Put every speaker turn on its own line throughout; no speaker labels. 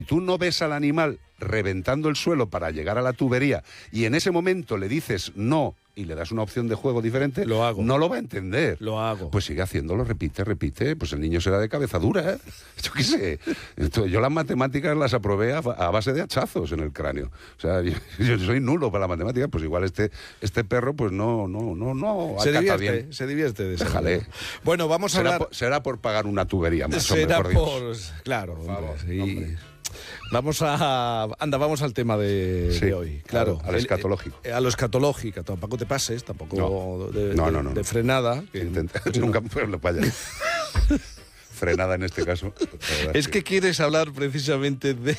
Tú no ves al animal reventando el suelo para llegar a la tubería y en ese momento le dices no y le das una opción de juego diferente,
Lo hago.
no lo va a entender.
Lo hago.
Pues sigue haciéndolo, repite, pues el niño será de cabeza dura, ¿eh? Yo qué sé. Yo las matemáticas las aprobé a base de hachazos en el cráneo. O sea, yo soy nulo para la matemática, pues igual este perro pues no
Se divierte de eso.
Déjale.
Bueno, vamos a hablar...
Será por pagar una tubería más,
Será
mejor
por...
Dios.
Claro,
Por favor,
hombre, sí.
hombre.
Vamos al tema de hoy. Claro,
al escatológico.
A lo escatológico. Tampoco te pases, tampoco de frenada. Que...
Nunca lo vaya. Frenada en este caso.
Es que quieres hablar precisamente de...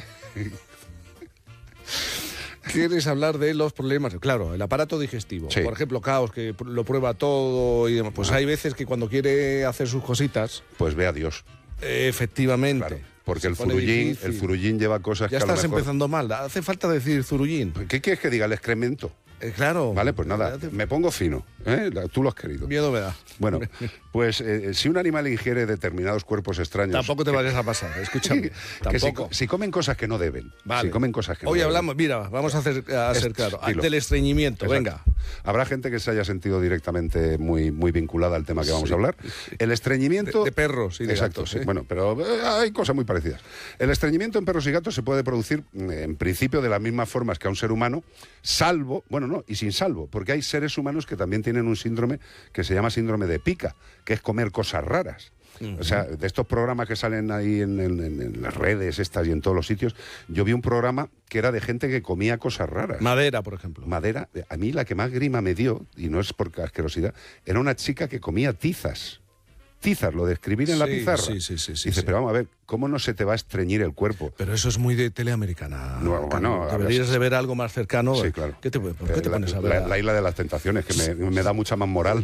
Quieres hablar de los problemas, claro, el aparato digestivo. Sí. Por ejemplo, Caos, que lo prueba todo y demás. Pues hay veces que cuando quiere hacer sus cositas...
Pues ve a Dios.
Efectivamente.
Claro, porque el zurullín lleva cosas
ya
que
estás empezando mal. Hace falta decir zurullín.
¿Qué quieres que diga? El excremento.
Claro.
Vale, pues nada, me pongo fino, ¿eh? Tú lo has querido.
Miedo me da.
Bueno, pues si un animal ingiere determinados cuerpos extraños...
Tampoco te vayas a pasar, escúchame. Tampoco.
Si comen cosas que no deben.
Vale.
Si comen cosas que no
Hoy
deben.
hablamos, mira, vamos a ser claro, del estreñimiento,
exacto.
Venga.
Habrá gente que se haya sentido directamente muy vinculada al tema que vamos a hablar. El estreñimiento...
De perros y de
exacto,
gatos.
Sí. Bueno, pero hay cosas muy parecidas. El estreñimiento en perros y gatos se puede producir, en principio, de las mismas formas que a un ser humano, salvo, bueno, no, y sin salvo, porque hay seres humanos que también tienen un síndrome que se llama síndrome de pica, que es comer cosas raras. O sea, de estos programas que salen ahí en las redes estas y en todos los sitios, yo vi un programa que era de gente que comía cosas raras.
Madera, por ejemplo.
Madera. A mí la que más grima me dio, y no es por asquerosidad, era una chica que comía tizas. Tizas, lo de escribir en la pizarra.
Sí.
Dice, pero vamos a ver, ¿cómo no se te va a estreñir el cuerpo?
Pero eso es muy de teleamericana.
No, bueno,
deberías de ver algo más cercano.
Sí, claro.
¿Por qué te pones a ver?
La isla de las tentaciones, que me da mucha más moral.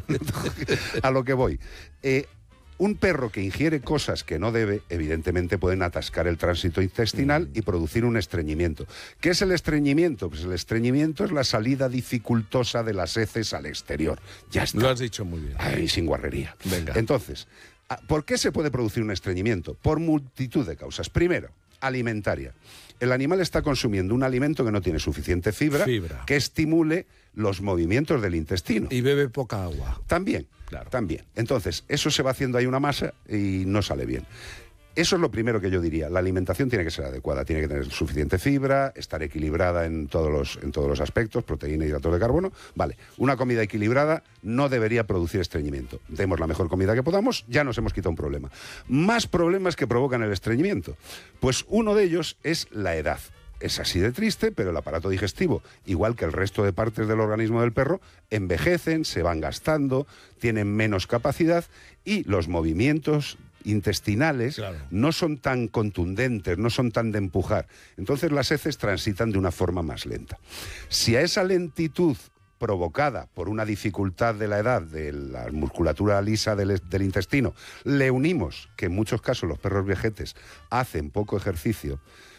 A lo que voy. Un perro que ingiere cosas que no debe, evidentemente pueden atascar el tránsito intestinal y producir un estreñimiento. ¿Qué es el estreñimiento? Pues el estreñimiento es la salida dificultosa de las heces al exterior. Ya está.
Lo has dicho muy bien.
Ay, sin guarrería.
Venga.
Entonces, ¿por qué se puede producir un estreñimiento? Por multitud de causas. Primero, alimentaria. El animal está consumiendo un alimento que no tiene suficiente fibra. Que estimule los movimientos del intestino.
Y bebe poca agua.
También, claro. También. Entonces, eso se va haciendo ahí una masa y no sale bien. Eso es lo primero que yo diría. La alimentación tiene que ser adecuada, tiene que tener suficiente fibra, estar equilibrada en todos los aspectos, proteína y hidratos de carbono. Vale, una comida equilibrada no debería producir estreñimiento. Demos la mejor comida que podamos, ya nos hemos quitado un problema. Más problemas que provocan el estreñimiento. Pues uno de ellos es la edad. Es así de triste, pero el aparato digestivo, igual que el resto de partes del organismo del perro, envejecen, se van gastando, tienen menos capacidad y los movimientos intestinales no son tan contundentes, no son tan de empujar. Entonces las heces transitan de una forma más lenta. Si a esa lentitud provocada por una dificultad de la edad, de la musculatura lisa del intestino, le unimos que en muchos casos los perros vejetes hacen poco ejercicio,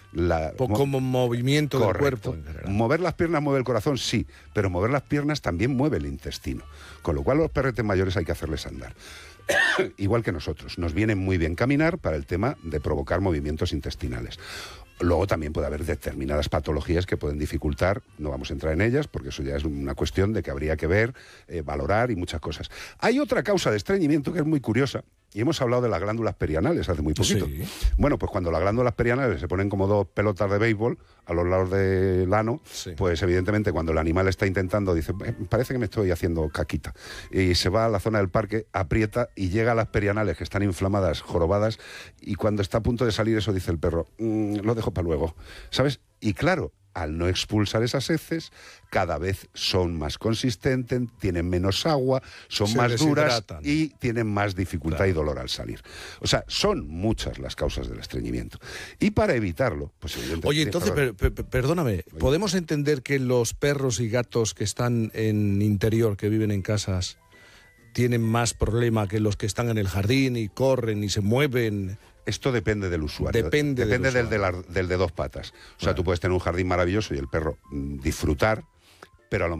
poco movimiento del cuerpo.
Mover las piernas mueve el corazón, sí, pero mover las piernas también mueve el intestino. Con lo cual a los perretes mayores hay que hacerles andar. Igual que nosotros, nos viene muy bien caminar para el tema de provocar movimientos intestinales. Luego también puede haber determinadas patologías que pueden dificultar, no vamos a entrar en ellas, porque eso ya es una cuestión de que habría que ver, valorar y muchas cosas. Hay otra causa de estreñimiento que es muy curiosa, y hemos hablado de las glándulas perianales hace muy poquito. Sí. Bueno, pues cuando las glándulas perianales se ponen como dos pelotas de béisbol a los lados del ano, pues evidentemente cuando el animal está intentando, dice, parece que me estoy haciendo caquita, y se va a la zona del parque, aprieta y llega a las perianales que están inflamadas, jorobadas, y cuando está a punto de salir eso dice el perro, lo dejo para luego, ¿sabes? Y claro, al no expulsar esas heces, cada vez son más consistentes, tienen menos agua, son más duras y tienen más dificultad y dolor al salir. O sea, son muchas las causas del estreñimiento. Y para evitarlo, pues evidentemente...
Oye, entonces, perdóname, ¿podemos entender que los perros y gatos que están en interior, que viven en casas, tienen más problema que los que están en el jardín y corren y se mueven?
Esto depende del usuario.
Depende
del de dos patas. O sea, tú puedes tener un jardín maravilloso y el perro disfrutar, pero a lo